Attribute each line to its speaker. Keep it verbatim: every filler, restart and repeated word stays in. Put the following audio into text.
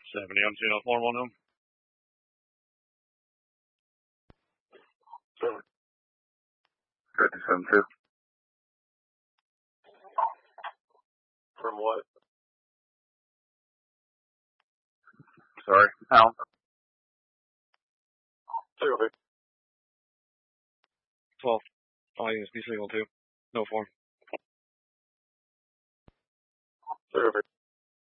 Speaker 1: seventy, I'm seeing a form on him.
Speaker 2: fifty-seven two.
Speaker 1: From what?
Speaker 2: Sorry. How?
Speaker 1: zero fifty. twelve. All units, be three one two. No form. zero fifty.